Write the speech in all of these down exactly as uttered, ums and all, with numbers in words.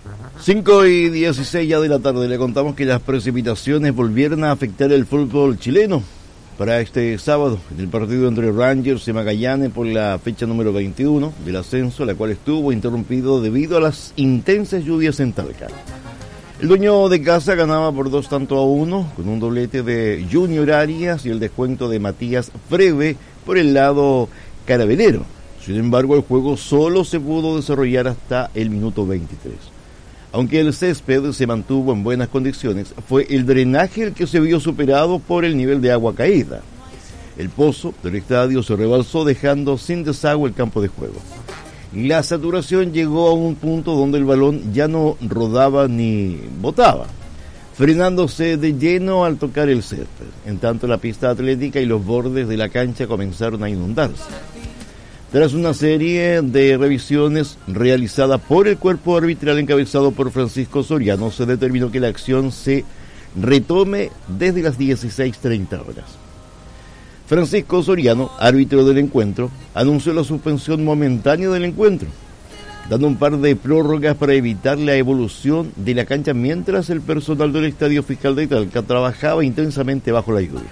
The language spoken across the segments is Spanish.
cinco y dieciséis ya de la tarde, le contamos que las precipitaciones volvieron a afectar el fútbol chileno para este sábado en el partido entre Rangers y Magallanes por la fecha número veintiuno del ascenso, la cual estuvo interrumpido debido a las intensas lluvias en Talca. El dueño de casa ganaba por dos tantos a uno con un doblete de Junior Arias y el descuento de Matías Freve por el lado carabinero. Sin embargo, el juego solo se pudo desarrollar hasta el minuto veintitrés. Aunque el césped se mantuvo en buenas condiciones, fue el drenaje el que se vio superado por el nivel de agua caída. El pozo del estadio se rebalsó dejando sin desagüe el campo de juego. La saturación llegó a un punto donde el balón ya no rodaba ni botaba, frenándose de lleno al tocar el césped. En tanto, la pista atlética y los bordes de la cancha comenzaron a inundarse. Tras una serie de revisiones realizadas por el cuerpo arbitral encabezado por Francisco Soriano, se determinó que la acción se retome desde las dieciséis treinta horas. Francisco Soriano, árbitro del encuentro, anunció la suspensión momentánea del encuentro, dando un par de prórrogas para evitar la evolución de la cancha mientras el personal del Estadio Fiscal de Talca trabajaba intensamente bajo la lluvia.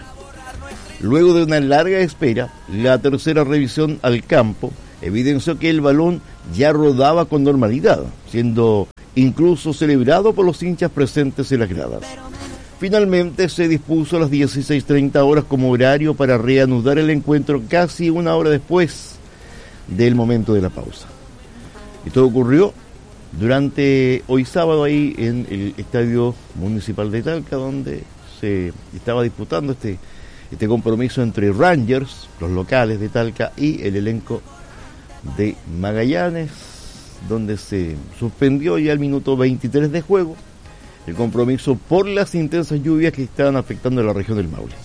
Luego de una larga espera, la tercera revisión al campo evidenció que el balón ya rodaba con normalidad, siendo incluso celebrado por los hinchas presentes en las gradas. Finalmente se dispuso a las dieciséis treinta horas como horario para reanudar el encuentro casi una hora después del momento de la pausa. Y todo ocurrió durante hoy sábado ahí en el Estadio Municipal de Talca, donde se estaba disputando este Este compromiso entre Rangers, los locales de Talca, y el elenco de Magallanes, donde se suspendió ya el minuto veintitrés de juego el compromiso por las intensas lluvias que estaban afectando a la región del Maule.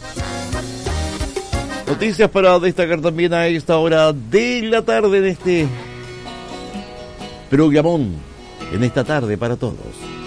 Noticias para destacar también a esta hora de la tarde en este programón, en esta tarde para todos.